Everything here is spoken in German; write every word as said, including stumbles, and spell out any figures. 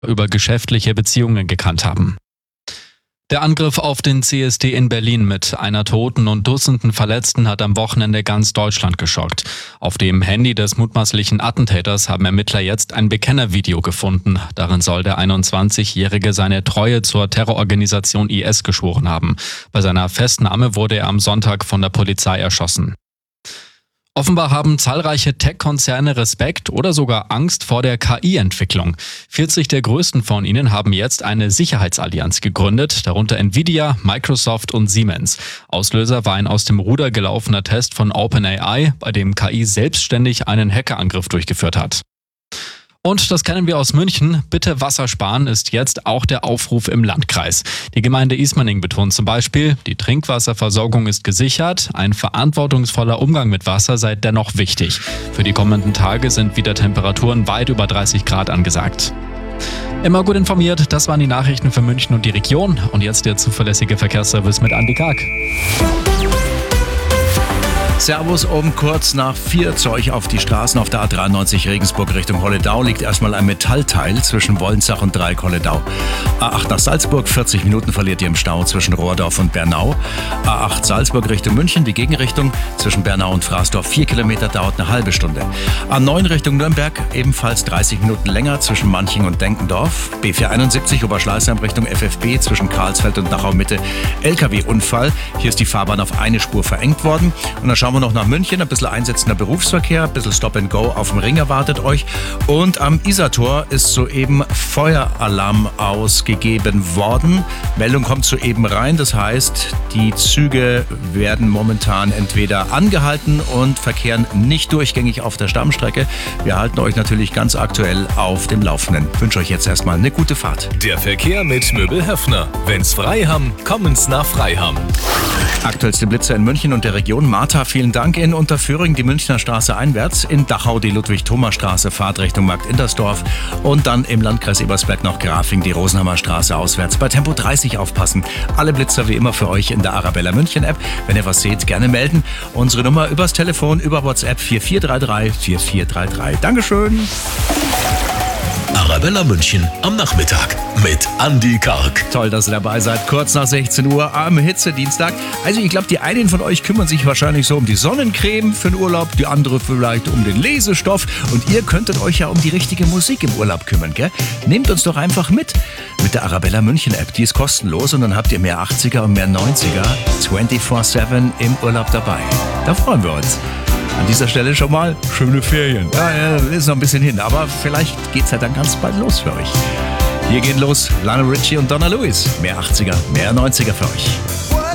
über geschäftliche Beziehungen gekannt haben. Der Angriff auf den C S D in Berlin mit einer Toten und Dutzenden Verletzten hat am Wochenende ganz Deutschland geschockt. Auf dem Handy des mutmaßlichen Attentäters haben Ermittler jetzt ein Bekennervideo gefunden. Darin soll der einundzwanzigjährige seine Treue zur Terrororganisation I S geschworen haben. Bei seiner Festnahme wurde er am Sonntag von der Polizei erschossen. Offenbar haben zahlreiche Tech-Konzerne Respekt oder sogar Angst vor der K I-Entwicklung. vierzig der größten von ihnen haben jetzt eine Sicherheitsallianz gegründet, darunter Nvidia, Microsoft und Siemens. Auslöser war ein aus dem Ruder gelaufener Test von OpenAI, bei dem K I selbstständig einen Hackerangriff durchgeführt hat. Und das kennen wir aus München. Bitte Wasser sparen ist jetzt auch der Aufruf im Landkreis. Die Gemeinde Ismaning betont zum Beispiel, die Trinkwasserversorgung ist gesichert, ein verantwortungsvoller Umgang mit Wasser sei dennoch wichtig. Für die kommenden Tage sind wieder Temperaturen weit über dreißig Grad angesagt. Immer gut informiert, das waren die Nachrichten für München und die Region. Und jetzt der zuverlässige Verkehrsservice mit Andi Karg. Servus, um kurz nach vier zu euch auf die Straßen auf der A dreiundneunzig Regensburg Richtung Holledau liegt erstmal ein Metallteil zwischen Wollensach und Dreieck-Holledau. A acht nach Salzburg, vierzig Minuten verliert ihr im Stau zwischen Rohrdorf und Bernau. A acht Salzburg Richtung München, die Gegenrichtung zwischen Bernau und Fraßdorf, vier Kilometer, dauert eine halbe Stunde. A neun Richtung Nürnberg, ebenfalls dreißig Minuten länger zwischen Manching und Denkendorf. B vierhunderteinundsiebzig Oberschleißheim Richtung F F B zwischen Karlsfeld und Dachau-Mitte, L K W-Unfall. Hier ist die Fahrbahn auf eine Spur verengt worden. Und dann schauen wir noch nach München, ein bisschen einsetzender Berufsverkehr, ein bisschen Stop and Go auf dem Ring erwartet euch. Und am Isartor ist soeben Feueralarm ausgegeben worden. Meldung kommt soeben rein, das heißt, die Züge werden momentan entweder angehalten und verkehren nicht durchgängig auf der Stammstrecke. Wir halten euch natürlich ganz aktuell auf dem Laufenden. Ich wünsche euch jetzt erstmal eine gute Fahrt. Der Verkehr mit Möbel Höffner. Wenn's frei haben, kommen's nach Freiham. Aktuellste Blitzer in München und der Region. Martha, vielen Dank. In Unterföhring die Münchner Straße einwärts, in Dachau die Ludwig-Thoma-Straße, Fahrt Richtung Markt-Intersdorf und dann im Landkreis Ebersberg noch Grafing die Rosenhammer Straße auswärts. Bei Tempo dreißig aufpassen. Alle Blitzer wie immer für euch in der Arabella München App. Wenn ihr was seht, gerne melden. Unsere Nummer übers Telefon, über WhatsApp vier vier drei drei vier vier drei drei. Dankeschön. Arabella München am Nachmittag mit Andi Karg. Toll, dass ihr dabei seid. Kurz nach sechzehn Uhr am Hitzedienstag. Also ich glaube, die einen von euch kümmern sich wahrscheinlich so um die Sonnencreme für den Urlaub, die andere vielleicht um den Lesestoff. Und ihr könntet euch ja um die richtige Musik im Urlaub kümmern, gell? Nehmt uns doch einfach mit. Mit der Arabella München App. Die ist kostenlos und dann habt ihr mehr achtziger und mehr neunziger vierundzwanzig sieben im Urlaub dabei. Da freuen wir uns. An dieser Stelle schon mal schöne Ferien. Ja, ja, ist noch ein bisschen hin, aber vielleicht geht's ja dann ganz bald los für euch. Hier geht los Lionel Richie und Donna Lewis. Mehr achtziger, mehr neunziger für euch.